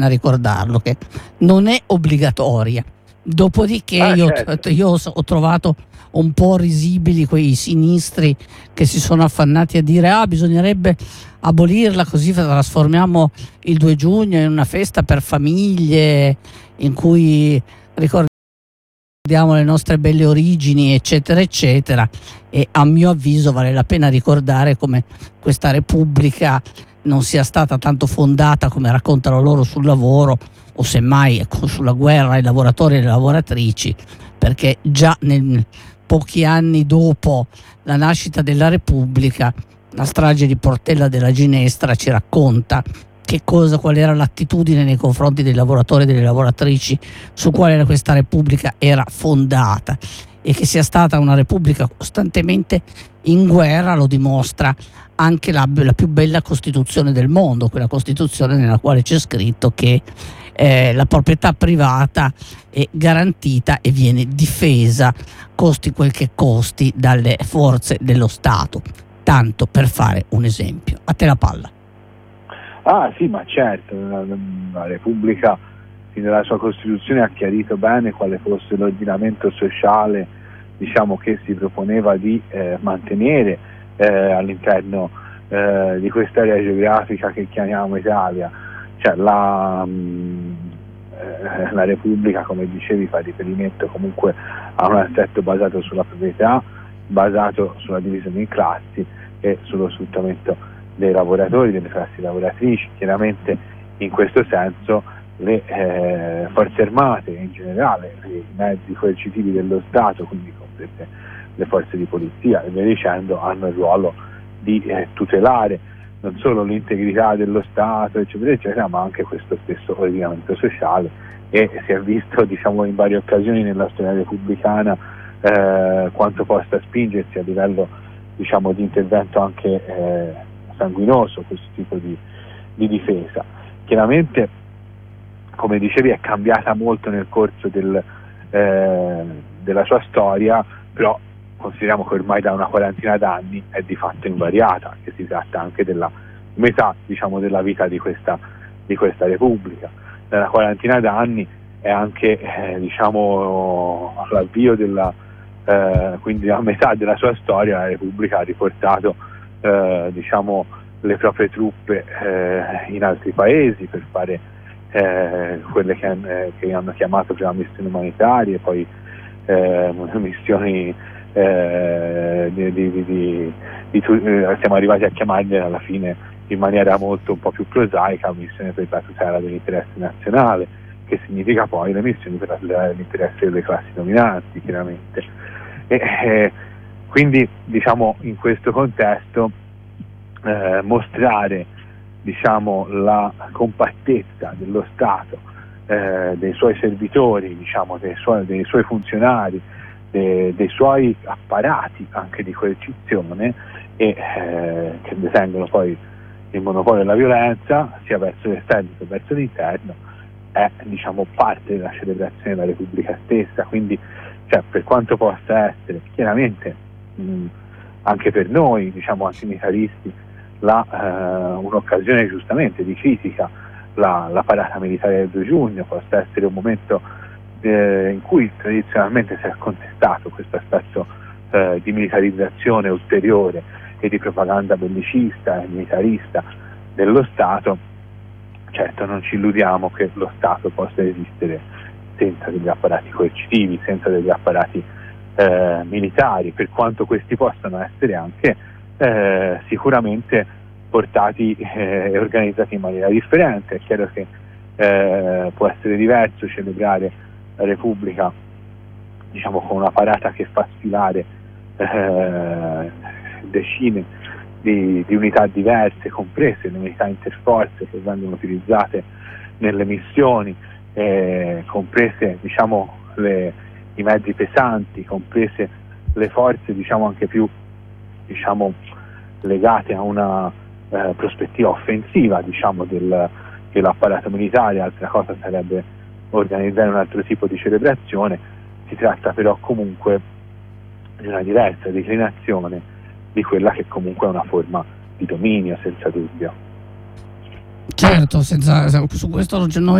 a ricordarlo, che non è obbligatoria. Dopodiché certo. io ho trovato un po' risibili quei sinistri che si sono affannati a dire bisognerebbe abolirla, così trasformiamo il 2 giugno in una festa per famiglie in cui ricordiamo le nostre belle origini, eccetera eccetera. E a mio avviso vale la pena ricordare come questa Repubblica non sia stata tanto fondata come raccontano loro sul lavoro, o semmai sulla guerra ai lavoratori e alle lavoratrici, perché già pochi anni dopo la nascita della Repubblica la strage di Portella della Ginestra ci racconta qual era l'attitudine nei confronti dei lavoratori e delle lavoratrici su quale questa Repubblica era fondata, e che sia stata una Repubblica costantemente in guerra lo dimostra anche la più bella Costituzione del mondo, quella Costituzione nella quale c'è scritto che la proprietà privata è garantita e viene difesa, costi quel che costi, dalle forze dello Stato. Tanto per fare un esempio. A te la palla. Sì, ma certo, la Repubblica fin dalla sua Costituzione ha chiarito bene quale fosse l'ordinamento sociale, diciamo, che si proponeva di mantenere all'interno di quest'area geografica che chiamiamo Italia. Cioè la Repubblica, come dicevi, fa riferimento comunque a un assetto basato sulla proprietà, basato sulla divisione in classi e sullo sfruttamento dei lavoratori, delle classi lavoratrici. Chiaramente in questo senso le forze armate in generale, i mezzi coercitivi dello Stato, quindi comprese le forze di polizia e via dicendo, hanno il ruolo di tutelare non solo l'integrità dello Stato, eccetera eccetera, ma anche questo stesso ordinamento sociale, e si è visto, diciamo, in varie occasioni nella storia repubblicana quanto possa spingersi a livello, diciamo, di intervento anche sanguinoso questo tipo di difesa. Chiaramente, come dicevi, è cambiata molto nel corso della sua storia, però consideriamo che ormai da una quarantina d'anni è di fatto invariata, che si tratta anche della metà, diciamo, della vita di questa Repubblica. Nella quarantina d'anni è anche diciamo l'avvio quindi a metà della sua storia la Repubblica ha riportato diciamo le proprie truppe in altri paesi per fare quelle che hanno chiamato prima missioni umanitarie, poi missioni siamo arrivati a chiamarle alla fine in maniera molto un po' più prosaica missione per la tutela dell'interesse nazionale, che significa poi le missioni per la tutela dell'interesse delle classi dominanti, chiaramente. Quindi, diciamo, in questo contesto mostrare, diciamo, la compattezza dello Stato, dei suoi servitori, diciamo, dei suoi funzionari, dei suoi apparati anche di coercizione, e che detengono poi il monopolio della violenza sia verso l'esterno che verso l'interno, è, diciamo, parte della celebrazione della Repubblica stessa. Quindi, cioè, per quanto possa essere chiaramente anche per noi, diciamo, antimilitaristi, un'occasione giustamente di critica, la parata militare del 2 giugno possa essere un momento in cui tradizionalmente si è contestato questo aspetto di militarizzazione ulteriore e di propaganda bellicista e militarista dello Stato. Certo, non ci illudiamo che lo Stato possa esistere senza degli apparati coercitivi, senza degli apparati militari, per quanto questi possano essere anche sicuramente portati e organizzati in maniera differente. È chiaro che può essere diverso celebrare la Repubblica, diciamo, con una parata che fa sfilare decine di unità diverse, comprese le unità interforze che vengono utilizzate nelle missioni, comprese, diciamo, i mezzi pesanti, comprese le forze, diciamo, anche più, diciamo, legate a una prospettiva offensiva, diciamo, dell'apparato militare. Altra cosa sarebbe organizzare un altro tipo di celebrazione. Si tratta però comunque di una diversa declinazione di quella che comunque è una forma di dominio, senza dubbio. Certo, su questo noi